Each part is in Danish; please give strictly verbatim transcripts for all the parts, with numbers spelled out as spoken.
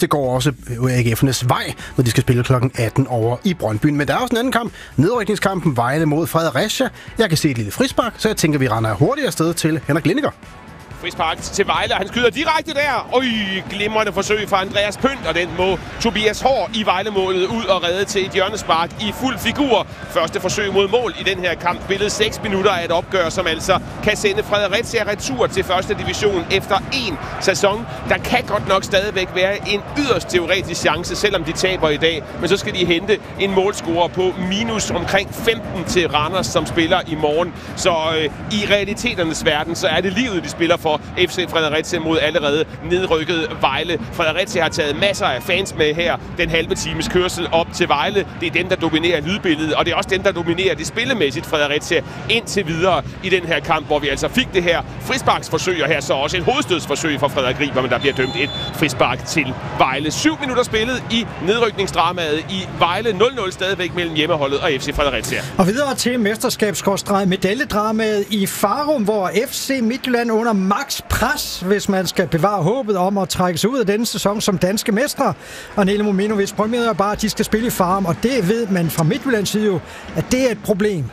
det går også A G F'ernes vej, når de skal spille klokken atten over i Brøndby. Men der er også en anden kamp. Nedrykningskampen Vejle mod Fredericia. Jeg kan se et lille frispark, så jeg tænker, vi render hurtigere sted til Henrik Lindiger. Frispark til Vejle, han skyder direkte der. Øj, glimrende forsøg fra Andreas Pønt, og den må Tobias Hård i Vejle-målet ud og redde til et hjørnespark i fuld figur. Første forsøg mod mål i den her kamp. Spillet seks minutter af et opgør, som altså kan sende Fredericia retur til første division efter en sæson. Der kan godt nok stadigvæk være en yderst teoretisk chance, selvom de taber i dag. Men så skal de hente en målscorer på minus omkring femten til Randers, som spiller i morgen. Så øh, i realiteternes verden, så er det livet, de spiller for F C Fredericia mod allerede nedrykket Vejle. Fredericia har taget masser af fans med her. Den halve times kørsel op til Vejle. Det er dem, der dominerer lydbilledet, og det er også dem, der dominerer det spillemæssigt Fredericia indtil videre i den her kamp, hvor vi altså fik det her frisparksforsøg, og her så også et hovedstødsforsøg fra Frederik Riber, men der bliver dømt et frispark til Vejle. Syv minutter spillet i nedrykningsdramaet i Vejle. nul nul stadigvæk mellem hjemmeholdet og F C Fredericia. Og videre til mesterskabs-medaljedramaet i Farum, hvor F C Midtjylland under max pres, hvis man skal bevare håbet om at trække sig ud af denne sæson som danske mestre. Og Nele Mominovic prøver bare, at de skal spille i Farum, og det ved man fra Midtjyllands side jo, at det er et problem.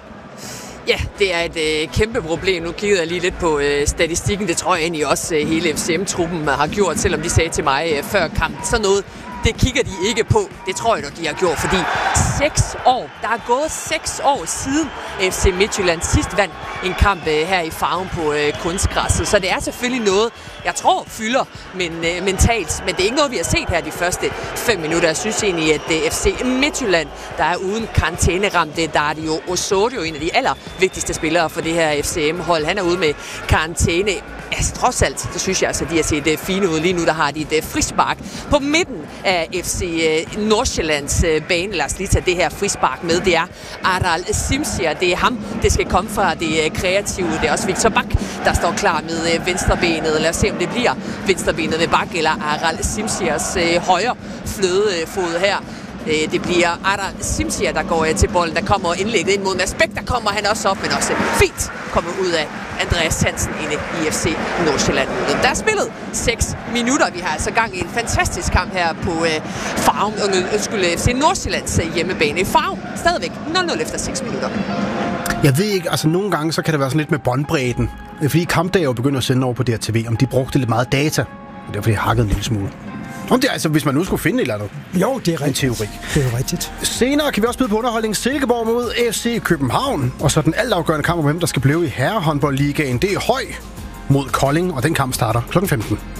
Ja, det er et øh, kæmpe problem. Nu kiggede jeg lige lidt på øh, statistikken. Det tror jeg egentlig også øh, hele F C M-truppen har gjort, selvom de sagde til mig øh, før kampen. Så noget, det kigger de ikke på. Det tror jeg nok, de har gjort, fordi seks år, der er gået seks år siden F C Midtjylland sidst vandt en kamp øh, her i Farum på øh, kunstgræsset. Så det er selvfølgelig noget, jeg tror fylder men, øh, mentalt, men det er ikke noget, vi har set her de første fem minutter. Jeg synes egentlig, at øh, F C Midtjylland, der er uden karantæneramte, der er det jo Osorio, en af de allervigtigste spillere for det her F C M-hold. Han er ude med karantæne. Altså, trods alt, så synes jeg altså, at de har set uh, fine ud. Lige nu, der har de et uh, frispark på midten af F C uh, Nordsjællands uh, bane. Lad os lige tage det her frispark med. Det er Aral Simsier. Det er ham, det skal komme fra det uh, kreative. Det er også Victor Bak, der står klar med uh, venstrebenet. Lad os se, om det bliver venstrebenet med Bak eller Aral Simsiers uh, højre flødefod her. Det bliver Aral Simsier, der går til bolden. Der kommer indlægget ind mod Mads Bæk. Der kommer han også op, men også fint kommer ud af Andreas Hansen inde i F C Nordsjælland. Der er spillet seks minutter. Vi har altså gang i en fantastisk kamp her på uh, Farum. Undskyld, F C Nordsjællands hjemmebane i Farum. Stadigvæk nul nul efter seks minutter. Jeg ved ikke, altså nogle gange så kan det være sådan lidt med båndbredden. Fordi Kampdag er jo begyndt at sende over på D R T V, om de brugte lidt meget data. Det er fordi jeg hakkede en lille smule. Om det er altså, hvis man nu skulle finde et eller andet. Jo, det er rigtigt. En teori. Det er jo rigtigt. Senere kan vi også byde på underholdning Silkeborg mod F C København. Og så den altafgørende kamp om hvem der skal blive i herrehåndboldligaen. Det er Høj mod Kolding, og den kamp starter klokken femten.